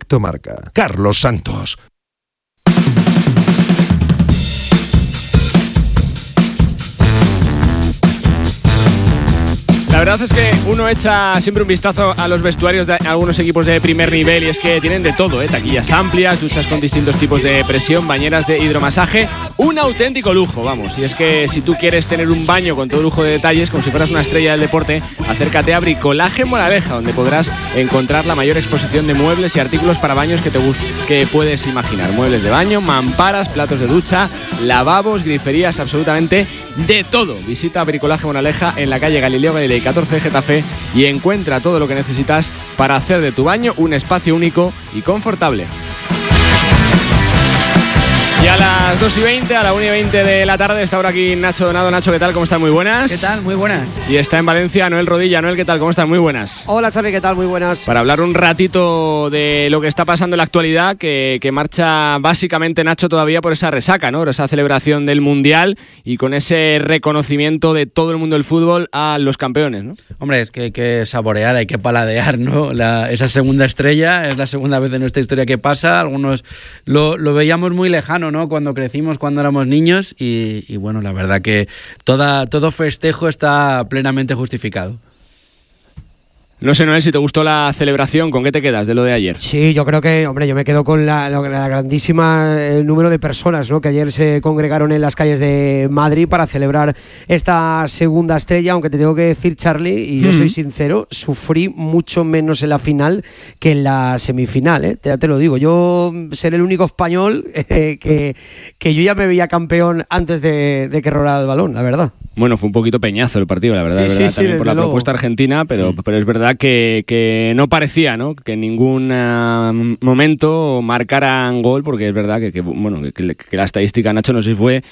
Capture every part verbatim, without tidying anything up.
Directo Marca. Carlos Santos. La verdad es que uno echa siempre un vistazo a los vestuarios de algunos equipos de primer nivel y es que tienen de todo, ¿eh? Taquillas amplias, duchas con distintos tipos de presión, bañeras de hidromasaje, un auténtico lujo, vamos. Y es que si tú quieres tener un baño con todo lujo de detalles, como si fueras una estrella del deporte, acércate a Bricolaje Moraleja, donde podrás encontrar la mayor exposición de muebles y artículos para baños que te gust- que puedes imaginar. Muebles de baño, mamparas, platos de ducha, lavabos, griferías, absolutamente de todo. Visita Bricolaje Moraleja en la calle Galileo Galilei catorce de Getafe y encuentra todo lo que necesitas para hacer de tu baño un espacio único y confortable. Y a las dos y veinte, a la una y veinte de la tarde está ahora aquí Nacho Donado. Nacho, ¿qué tal? ¿Cómo estás? Muy buenas. ¿Qué tal? Muy buenas. Y está en Valencia Noel Rodilla. Noel, ¿qué tal? ¿Cómo estás? Muy buenas. Hola, Charly, ¿qué tal? Muy buenas. Para hablar un ratito de lo que está pasando en la actualidad, que, que marcha básicamente, Nacho, todavía por esa resaca, ¿no? Por esa celebración del Mundial y con ese reconocimiento de todo el mundo del fútbol a los campeones, ¿no? Hombre, es que hay que saborear, hay que paladear, ¿no? La, esa segunda estrella es la segunda vez en nuestra historia que pasa. Algunos lo, lo veíamos muy lejano, ¿no? Cuando crecimos, cuando éramos niños y, y bueno, la verdad que toda, todo festejo está plenamente justificado. No sé, Noel, si te gustó la celebración, ¿con qué te quedas de lo de ayer? Sí, yo creo que, hombre, yo me quedo con la, la, la grandísima el número de personas, ¿no?, que ayer se congregaron en las calles de Madrid para celebrar esta segunda estrella, aunque te tengo que decir, Charly, y yo mm. soy sincero, sufrí mucho menos en la final que en la semifinal, ¿eh? Ya te lo digo, yo seré el único español eh, que, que yo ya me veía campeón antes de, de que rodara el balón, la verdad. Bueno, fue un poquito peñazo el partido, la verdad, sí, verdad sí, también sí, por la luego. propuesta argentina, pero, mm. pero es verdad que, que no parecía, ¿no?, que en ningún uh, momento marcaran gol, porque es verdad que, que bueno que, que la estadística, Nacho, no sé si fue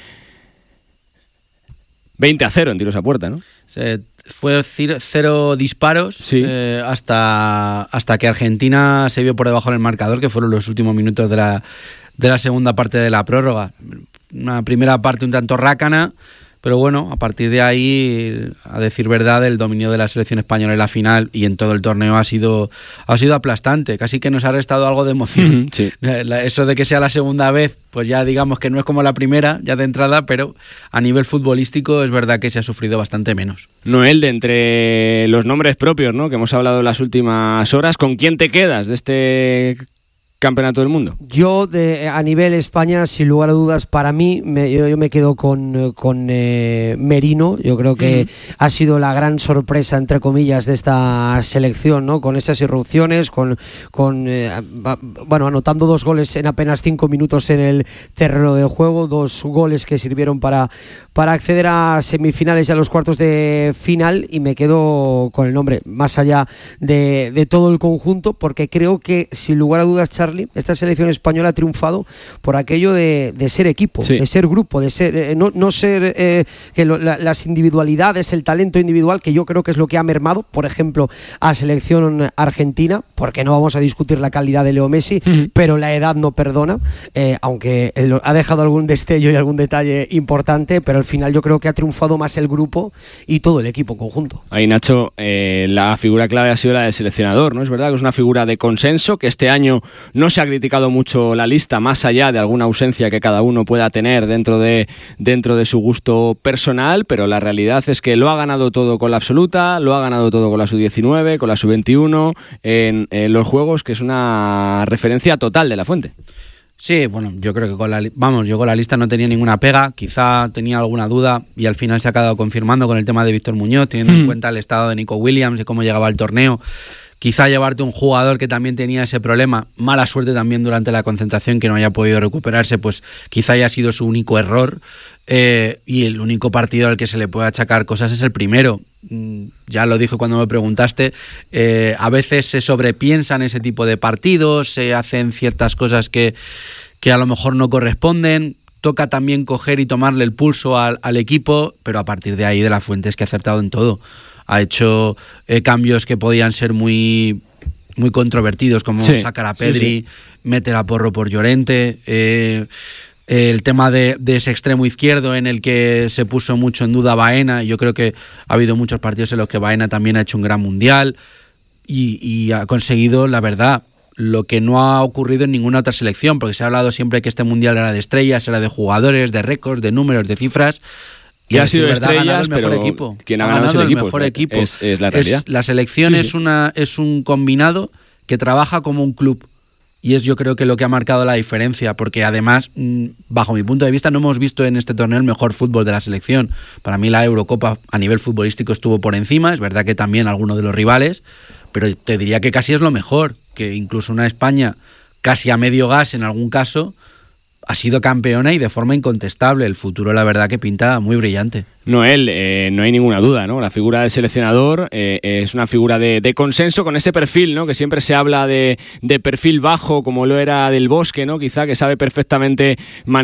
veinte a cero en tiros a puerta, ¿no? Se, fue cero, cero disparos sí. eh, hasta, hasta que Argentina se vio por debajo del marcador, que fueron los últimos minutos de la, de la segunda parte de la prórroga. Una primera parte un tanto rácana, pero bueno, a partir de ahí, a decir verdad, el dominio de la selección española en la final y en todo el torneo ha sido ha sido aplastante. Casi que nos ha restado algo de emoción. Sí. Eso de que sea la segunda vez, pues ya digamos que no es como la primera, ya de entrada, pero a nivel futbolístico es verdad que se ha sufrido bastante menos. Noel, de entre los nombres propios, ¿no?, que hemos hablado en las últimas horas, ¿con quién te quedas de este campeonato del mundo? Yo, de, a nivel España, sin lugar a dudas, para mí, me, yo, yo me quedo con, con eh, Merino. Yo creo que uh-huh. ha sido la gran sorpresa, entre comillas, de esta selección, ¿no? Con esas irrupciones, con, con eh, bueno, anotando dos goles en apenas cinco minutos en el terreno de juego, dos goles que sirvieron para, para acceder a semifinales y a los cuartos de final, y me quedo con el nombre, más allá de, de todo el conjunto, porque creo que, sin lugar a dudas, Charly, esta selección española ha triunfado por aquello de, de ser equipo, sí. de ser grupo, de ser eh, no, no ser eh, que lo, la, las individualidades, el talento individual, que yo creo que es lo que ha mermado, por ejemplo, a selección argentina, porque no vamos a discutir la calidad de Leo Messi, uh-huh. pero la edad no perdona, eh, aunque eh, ha dejado algún destello y algún detalle importante, pero al final yo creo que ha triunfado más el grupo y todo el equipo en conjunto. Ahí, Nacho, eh, la figura clave ha sido la del seleccionador, ¿no? Es verdad que es una figura de consenso, que este año no se ha criticado mucho la lista, más allá de alguna ausencia que cada uno pueda tener dentro de, dentro de su gusto personal, pero la realidad es que lo ha ganado todo con la absoluta, lo ha ganado todo con la sub diecinueve, con la sub veintiuno, en, en los juegos, que es una referencia total de la Fuente. Sí, bueno, yo creo que con la, vamos, yo con la lista no tenía ninguna pega, quizá tenía alguna duda y al final se ha acabado confirmando con el tema de Víctor Muñoz, teniendo mm. en cuenta el estado de Nico Williams y cómo llegaba al torneo. Quizá llevarte un jugador que también tenía ese problema, mala suerte también durante la concentración, que no haya podido recuperarse, pues quizá haya sido su único error, eh, y el único partido al que se le puede achacar cosas es el primero. Ya lo dije cuando me preguntaste, eh, a veces se sobrepiensan ese tipo de partidos, se hacen ciertas cosas que, que a lo mejor no corresponden. Toca también coger y tomarle el pulso al, al equipo, pero a partir de ahí de la Fuente es que ha acertado en todo. Ha hecho eh, cambios que podían ser muy, muy controvertidos, como sí, sacar a Pedri, sí, sí. meter a Porro por Llorente, eh, el tema de, de ese extremo izquierdo en el que se puso mucho en duda Baena. Yo creo que ha habido muchos partidos en los que Baena también ha hecho un gran mundial y, y ha conseguido, la verdad, lo que no ha ocurrido en ninguna otra selección, porque se ha hablado siempre que este mundial era de estrellas, era de jugadores, de récords, de números, de cifras. Y ha sido de estrellas, el mejor pero equipo. quien ha, ha ganado, ganado el, el equipo, mejor equipo. Es, es la realidad. Es, la selección sí, es, sí. Una, es un combinado que trabaja como un club. Y es yo creo que lo que ha marcado la diferencia, porque además, bajo mi punto de vista, no hemos visto en este torneo el mejor fútbol de la selección. Para mí la Eurocopa a nivel futbolístico estuvo por encima, es verdad que también algunos de los rivales, pero te diría que casi es lo mejor, que incluso una España casi a medio gas en algún caso ha sido campeona y de forma incontestable. El futuro, la verdad, que pinta muy brillante. Noel, eh, no hay ninguna duda, ¿no? La figura del seleccionador eh, es una figura de, de consenso con ese perfil, ¿no? Que siempre se habla de, de perfil bajo, como lo era Del Bosque, ¿no? Quizá que sabe perfectamente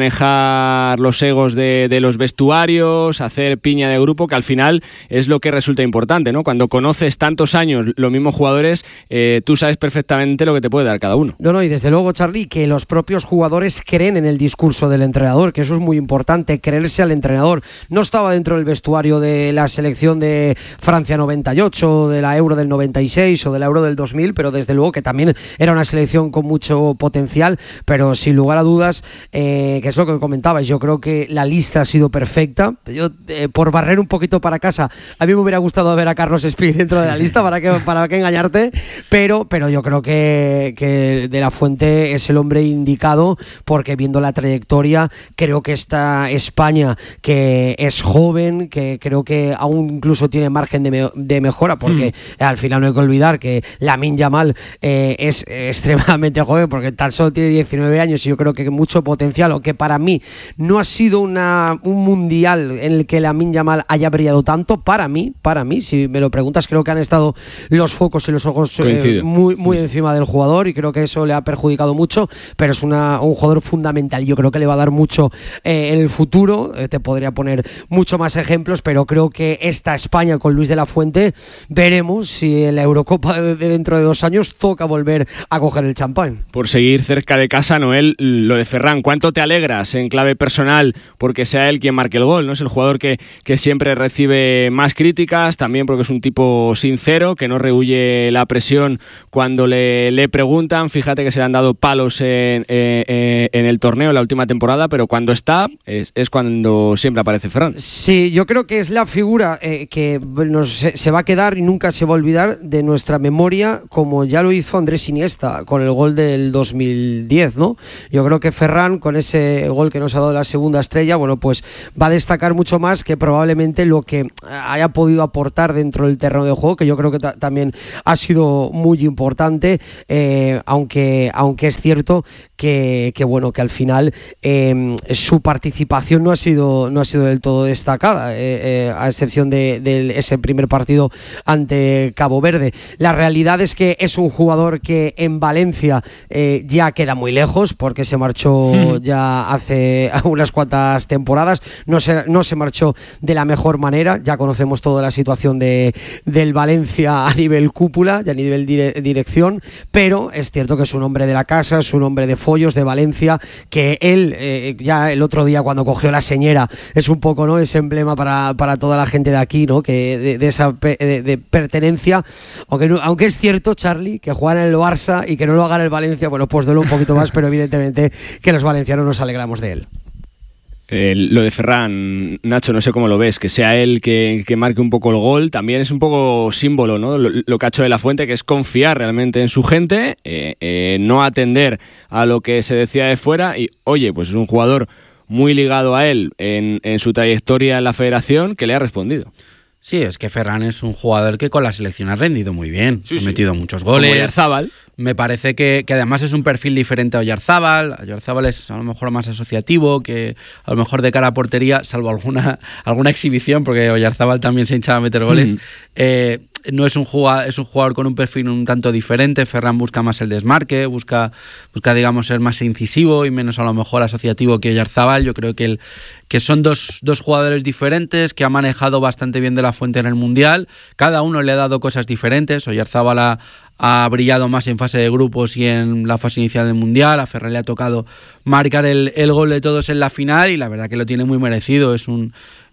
manejar los egos de, de los vestuarios, hacer piña de grupo, que al final es lo que resulta importante, ¿no? Cuando conoces tantos años los mismos jugadores, eh, tú sabes perfectamente lo que te puede dar cada uno. No, no, y desde luego, Charly, que los propios jugadores creen en el discurso del entrenador, que eso es muy importante, creerse al entrenador. No estaba dentro del vestuario de la selección de Francia noventa y ocho, de la Euro del noventa y seis o de la Euro del dos mil, pero desde luego que también era una selección con mucho potencial, pero sin lugar a dudas, eh, que es lo que comentabas, yo creo que la lista ha sido perfecta. Yo, eh, por barrer un poquito para casa, a mí me hubiera gustado ver a Carlos Espí dentro de la lista, para que, para que engañarte, pero, pero yo creo que, que De la Fuente es el hombre indicado, porque viendo la trayectoria, creo que esta España, que es joven, que creo que aún incluso tiene margen de, me- de mejora, porque mm. al final no hay que olvidar que Lamine Yamal eh, es extremadamente joven, porque tan solo tiene diecinueve años y yo creo que mucho potencial, aunque para mí no ha sido una, un mundial en el que Lamine Yamal haya brillado tanto. Para mí, para mí, si me lo preguntas, creo que han estado los focos y los ojos eh, muy, muy encima del jugador, y creo que eso le ha perjudicado mucho, pero es una, un jugador fundamental. Yo creo que le va a dar mucho eh, en el futuro. Eh, te podría poner mucho más ejemplos, pero creo que esta España con Luis de la Fuente, veremos si en la Eurocopa de dentro de dos años toca volver a coger el champán. Por seguir cerca de casa, Noel, lo de Ferran, ¿cuánto te alegras en clave personal porque sea él quien marque el gol? ¿No? Es el jugador que, que siempre recibe más críticas, también porque es un tipo sincero, que no rehuye la presión cuando le, le preguntan. Fíjate que se le han dado palos en, en, en el torneo en la última temporada, pero cuando está es, es cuando siempre aparece Ferran. Sí, yo creo que es la figura eh, que nos, se, se va a quedar y nunca se va a olvidar de nuestra memoria, como ya lo hizo Andrés Iniesta con el gol del dos mil diez, ¿no? Yo creo que Ferran, con ese gol que nos ha dado la segunda estrella, bueno, pues va a destacar mucho más que probablemente lo que haya podido aportar dentro del terreno de juego, que yo creo que ta- también ha sido muy importante, eh, aunque, aunque es cierto que, que bueno, que al final eh, su participación no ha sido, no ha sido del todo destacada, eh, eh, a excepción de, de ese primer partido ante Cabo Verde. La realidad es que es un jugador que en Valencia eh, ya queda muy lejos, porque se marchó mm. ya hace unas cuantas temporadas, no se, no se marchó de la mejor manera. Ya conocemos toda la situación de, del Valencia a nivel cúpula y a nivel dire, dirección, pero es cierto que es un hombre de la casa, es un hombre de follos de Valencia, que él eh, ya el otro día cuando cogió la señera es un poco, ¿no?, ese emblema para, para toda la gente de aquí, ¿no?, que de, de esa pe, de, de pertenencia, aunque, no, aunque es cierto, Charly, que juegan en el Barça y que no lo hagan el Valencia, bueno, pues duele un poquito más, pero evidentemente que los valencianos nos alegramos de él. Eh, lo de Ferran, Nacho, no sé cómo lo ves, que sea él que, que marque un poco el gol, también es un poco símbolo, ¿no? Lo, lo que ha hecho De la Fuente, que es confiar realmente en su gente, eh, eh, no atender a lo que se decía de fuera, y oye, pues es un jugador muy ligado a él en, en su trayectoria en la federación, que le ha respondido. Sí, es que Ferran es un jugador que con la selección ha rendido muy bien, sí, ha sí. metido muchos goles. Como Oyarzábal. Me parece que, que además es un perfil diferente a Oyarzábal. Oyarzábal es a lo mejor más asociativo, que a lo mejor de cara a portería, salvo alguna alguna exhibición, porque Oyarzábal también se hinchaba a meter goles. Mm. Eh, no es un jugador, es un jugador con un perfil un tanto diferente. Ferran busca más el desmarque, busca, busca digamos, ser más incisivo y menos a lo mejor asociativo que Oyarzábal. Yo creo que, el, que son dos, dos jugadores diferentes que ha manejado bastante bien De la Fuente en el Mundial. Cada uno le ha dado cosas diferentes. Oyarzábal ha ha brillado más en fase de grupos y en la fase inicial del Mundial. A Ferran le ha tocado marcar el, el gol de todos en la final y la verdad que lo tiene muy merecido. Es un,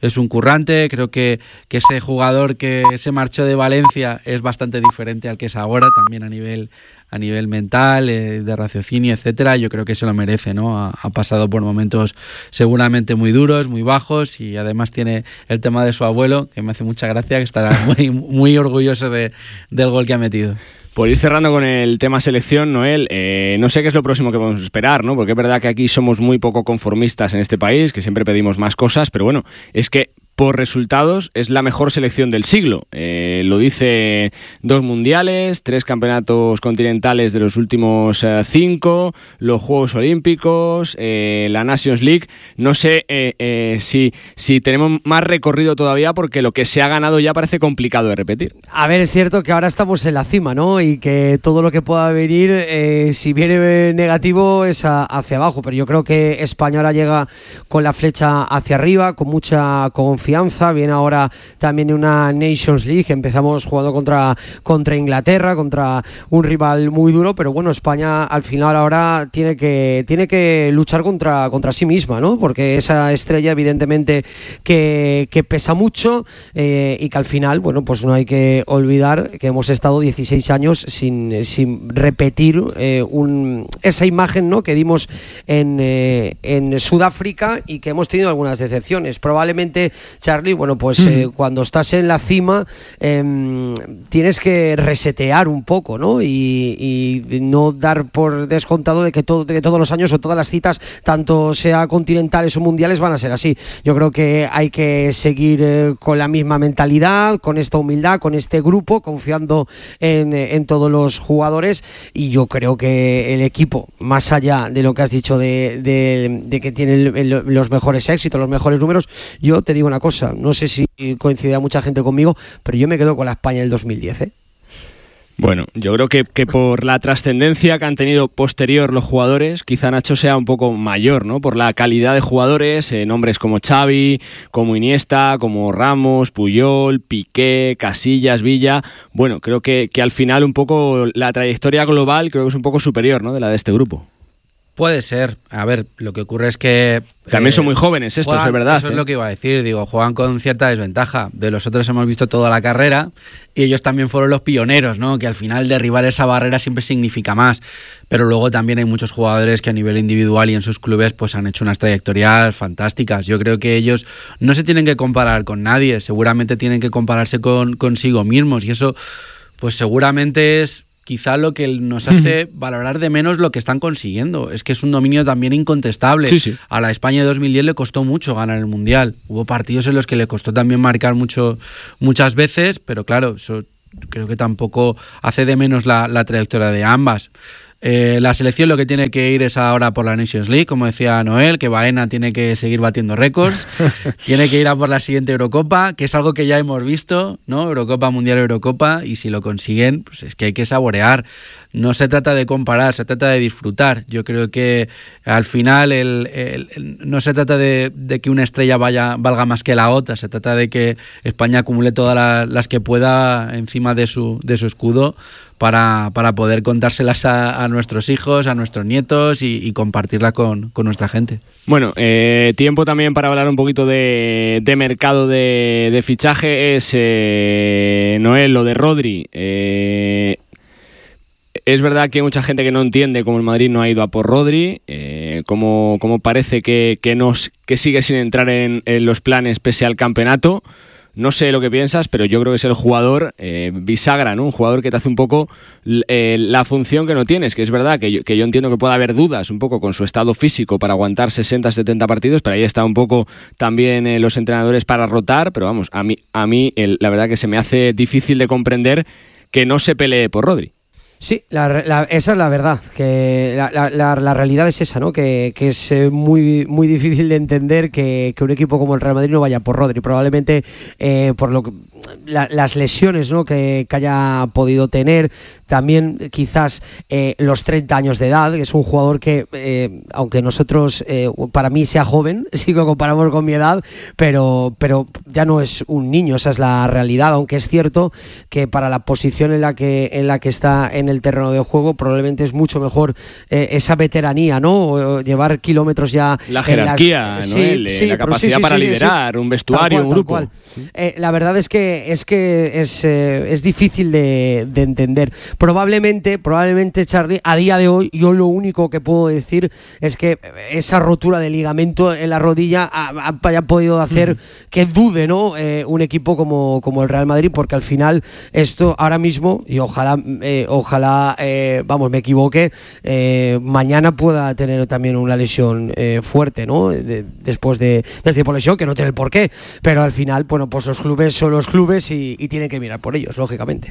es un currante. Creo que, que ese jugador que se marchó de Valencia es bastante diferente al que es ahora, también a nivel a nivel mental, eh, de raciocinio, etcétera. Yo creo que se lo merece, ¿no? Ha, ha pasado por momentos seguramente muy duros, muy bajos, y además tiene el tema de su abuelo, que me hace mucha gracia, que estará muy, muy orgulloso de, del gol que ha metido. Por ir cerrando con el tema selección, Noel, eh, no sé qué es lo próximo que podemos esperar, ¿no? Porque es verdad que aquí somos muy poco conformistas en este país, que siempre pedimos más cosas, pero bueno, es que por resultados es la mejor selección del siglo. Eh, lo dice dos mundiales, tres campeonatos continentales de los últimos eh, cinco, los Juegos Olímpicos, eh, la Nations League. No sé eh, eh, si, si tenemos más recorrido todavía, porque lo que se ha ganado ya parece complicado de repetir. A ver, es cierto que ahora estamos en la cima, ¿no? Y que todo lo que pueda venir, eh, si viene negativo, es a, hacia abajo. Pero yo creo que España ahora llega con la flecha hacia arriba, con mucha confianza. Viene ahora también una Nations League. Empezamos jugando contra, contra Inglaterra, contra un rival muy duro, pero bueno, España al final ahora tiene que, tiene que luchar contra, contra sí misma, ¿no? Porque esa estrella evidentemente que, que pesa mucho, eh, y que al final, bueno, pues no hay que olvidar que hemos estado dieciséis años sin, sin repetir eh, un, esa imagen, ¿no?, que dimos en, eh, en Sudáfrica, y que hemos tenido algunas decepciones. Probablemente, Charlie, bueno, pues mm. eh, cuando estás en la cima eh, tienes que resetear un poco, ¿no? Y, y no dar por descontado de que, todo, de que todos los años o todas las citas, tanto sea continentales o mundiales, van a ser así. Yo creo que hay que seguir eh, con la misma mentalidad, con esta humildad, con este grupo, confiando en, en todos los jugadores, y yo creo que el equipo, más allá de lo que has dicho de, de, de que tiene el, el, los mejores éxitos, los mejores números, yo te digo una cosa, no sé si coincidirá mucha gente conmigo, pero yo me quedo con la España del dos mil diez, ¿eh? Bueno, yo creo que, que por la trascendencia que han tenido posterior los jugadores, quizá Nacho sea un poco mayor, ¿no? Por la calidad de jugadores, eh, nombres como Xavi, como Iniesta, como Ramos, Puyol, Piqué, Casillas, Villa. Bueno, creo que, que al final un poco la trayectoria global creo que es un poco superior, ¿no?, de la de este grupo. Puede ser. A ver, lo que ocurre es que... También eh, son muy jóvenes estos, juegan, es verdad. Eso ¿eh? es lo que iba a decir. Digo, juegan con cierta desventaja. De los otros hemos visto toda la carrera, y ellos también fueron los pioneros, ¿no? Que al final derribar esa barrera siempre significa más. Pero luego también hay muchos jugadores que a nivel individual y en sus clubes pues han hecho unas trayectorias fantásticas. Yo creo que ellos no se tienen que comparar con nadie. Seguramente tienen que compararse con consigo mismos. Y eso, pues seguramente es... quizá lo que nos hace valorar de menos lo que están consiguiendo. Es que es un dominio también incontestable. Sí, sí. A la España de dos mil diez le costó mucho ganar el Mundial. Hubo partidos en los que le costó también marcar mucho, muchas veces, pero claro, eso creo que tampoco hace de menos la, la trayectoria de ambas. Eh, la selección lo que tiene que ir es ahora por la Nations League, como decía Noel, que Baena tiene que seguir batiendo récords, tiene que ir a por la siguiente Eurocopa, que es algo que ya hemos visto, ¿no? Eurocopa, Mundial, Eurocopa, y si lo consiguen, pues es que hay que saborear. No se trata de comparar, se trata de disfrutar. Yo creo que al final el, el, el, no se trata de, de que una estrella vaya valga más que la otra, se trata de que España acumule todas la, las que pueda encima de su, de su escudo, para, para poder contárselas a, a nuestros hijos, a nuestros nietos, y, y compartirla con, con nuestra gente. Bueno, eh, tiempo también para hablar un poquito de, de mercado de, de fichaje. Es, eh, Noel, lo de Rodri. Eh, es verdad que hay mucha gente que no entiende cómo el Madrid no ha ido a por Rodri, eh, cómo, cómo parece que, que, nos, que sigue sin entrar en, en los planes pese al campeonato. No sé lo que piensas, pero yo creo que es el jugador eh, bisagra, ¿no? Un jugador que te hace un poco eh, la función que no tienes, que es verdad que yo, que yo entiendo que puede haber dudas un poco con su estado físico para aguantar sesenta, setenta partidos, pero ahí está un poco también eh, los entrenadores para rotar, pero vamos, a mí, a mí el, la verdad que se me hace difícil de comprender que no se pelee por Rodri. Sí, la, la, esa es la verdad, que la, la, la, la realidad es esa, ¿no? Que, que es eh, muy muy difícil de entender que, que un equipo como el Real Madrid no vaya por Rodri. Probablemente eh, por lo que la, las lesiones, ¿no? que, que haya podido tener, también quizás eh, los treinta años de edad, que es un jugador que, eh, aunque nosotros, eh, para mí sea joven, si lo comparamos con mi edad, pero, pero ya no es un niño, esa es la realidad, aunque es cierto que para la posición en la que, en la que está en el terreno de juego, probablemente es mucho mejor eh, esa veteranía, ¿no? O llevar kilómetros ya... La jerarquía, las... ¿no? sí, El, sí, la capacidad sí, sí, para sí, liderar sí. un vestuario, Tal cual, un grupo. tal cual. Eh, la verdad es que es que es, eh, es difícil de, de entender. Probablemente, probablemente, Charly, a día de hoy, yo lo único que puedo decir es que esa rotura de ligamento en la rodilla ha, ha, haya podido hacer mm. que dude, ¿no? Eh, un equipo como, como el Real Madrid, porque al final esto ahora mismo, y ojalá, eh, ojalá, eh, vamos, me equivoque, eh, mañana pueda tener también una lesión eh, fuerte, ¿no? De, después de, de este tipo de lesión, que no tiene el porqué, pero al final, bueno, pues los clubes son los clubes y, y tienen que mirar por ellos, lógicamente.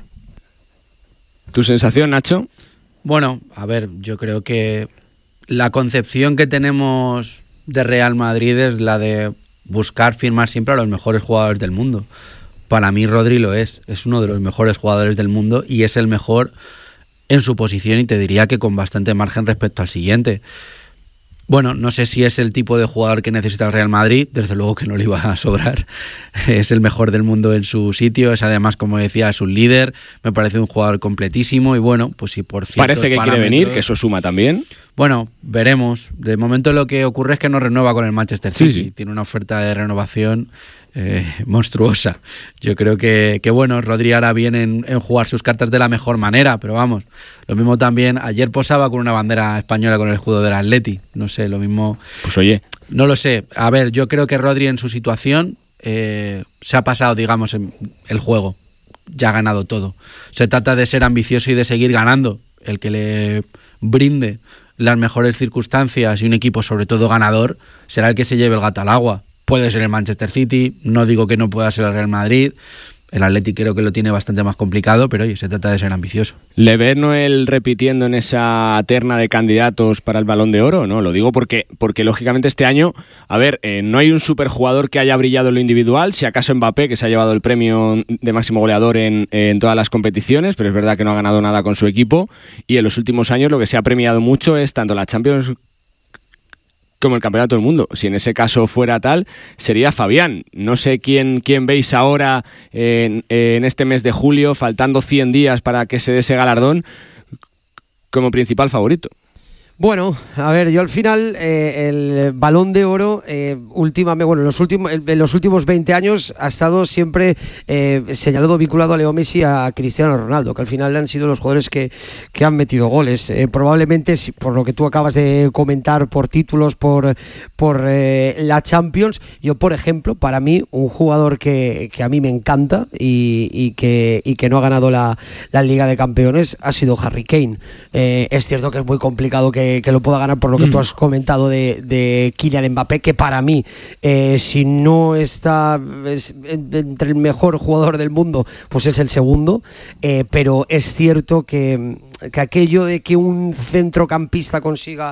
¿Tu sensación, Nacho? Bueno, a ver, yo creo que la concepción que tenemos de Real Madrid es la de buscar firmar siempre a los mejores jugadores del mundo. Para mí Rodri lo es, es uno de los mejores jugadores del mundo y es el mejor en su posición y te diría que con bastante margen respecto al siguiente. Bueno, no sé si es el tipo de jugador que necesita el Real Madrid, desde luego que no le iba a sobrar, es el mejor del mundo en su sitio, es además, como decía, es un líder, me parece un jugador completísimo y bueno, pues si por ciertos parece que quiere venir, que eso suma también. Bueno, veremos. De momento lo que ocurre es que no renueva con el Manchester City, sí, sí. Tiene una oferta de renovación eh, monstruosa. Yo creo que, que bueno, Rodri hará bien en, en jugar sus cartas de la mejor manera, pero vamos, lo mismo también, ayer posaba con una bandera española con el escudo del Atleti, no sé, lo mismo... Pues oye... No lo sé, a ver, yo creo que Rodri en su situación eh, se ha pasado, digamos, en el juego, ya ha ganado todo. Se trata de ser ambicioso y de seguir ganando, el que le brinde las mejores circunstancias y un equipo sobre todo ganador será el que se lleve el gato al agua. Puede ser el Manchester City, no digo que no pueda ser el Real Madrid, el Atleti creo que lo tiene bastante más complicado, pero oye, se trata de ser ambicioso. ¿Le ves Noel repitiendo en esa terna de candidatos para el Balón de Oro? No, lo digo porque, porque lógicamente este año, a ver, eh, no hay un superjugador que haya brillado en lo individual, si acaso Mbappé, que se ha llevado el premio de máximo goleador en, en todas las competiciones, pero es verdad que no ha ganado nada con su equipo, y en los últimos años lo que se ha premiado mucho es tanto la Champions como el Campeonato del Mundo. Si en ese caso fuera tal, sería Fabián. No sé quién, quién veis ahora en, en este mes de julio, faltando cien días para que se dé ese galardón, como principal favorito. Bueno, a ver, yo al final eh, el Balón de Oro eh, últimamente, bueno, en los últimos en los últimos veinte años ha estado siempre eh, señalado, vinculado a Leo Messi y a Cristiano Ronaldo, que al final han sido los jugadores que, que han metido goles. Eh, probablemente, si, por lo que tú acabas de comentar, por títulos, por por eh, la Champions, yo por ejemplo, para mí un jugador que, que a mí me encanta y, y que y que no ha ganado la, la Liga de Campeones ha sido Harry Kane. Eh, es cierto que es muy complicado que Que, que lo pueda ganar por lo que mm. tú has comentado de, de Kylian Mbappé, que para mí eh, si no está es, entre el mejor jugador del mundo, pues es el segundo, eh, pero es cierto que, que aquello de que un centrocampista consiga